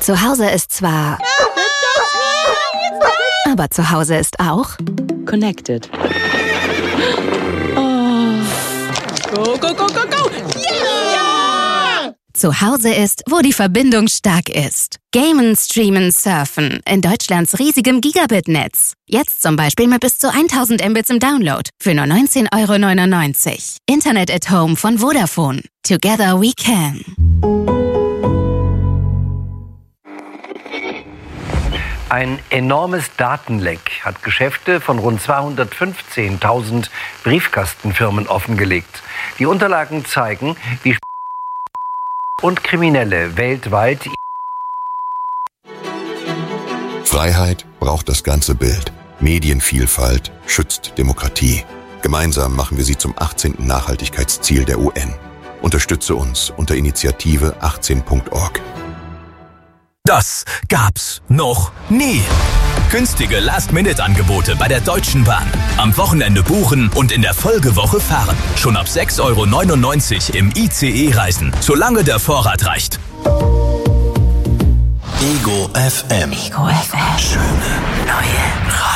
Zu Hause ist zwar... Aber zu Hause ist auch... Connected. Go, go, go, go, go! Yeah! Zu Hause ist, wo die Verbindung stark ist. Gamen, streamen, surfen. In Deutschlands riesigem Gigabit-Netz. Jetzt zum Beispiel mit bis zu 1000 Mbits im Download. Für nur 19,99 €. Internet at Home von Vodafone. Together we can. Ein enormes Datenleck hat Geschäfte von rund 215.000 Briefkastenfirmen offengelegt. Die Unterlagen zeigen, wie und Kriminelle weltweit. Freiheit braucht das ganze Bild. Medienvielfalt schützt Demokratie. Gemeinsam machen wir sie zum 18. Nachhaltigkeitsziel der UN. Unterstütze uns unter Initiative 18.org. Das gab's noch nie. Günstige Last-Minute-Angebote bei der Deutschen Bahn. Am Wochenende buchen und in der Folgewoche fahren. Schon ab 6,99 € im ICE reisen, solange der Vorrat reicht. Ego FM. Ego FM. Schöne neue Radio.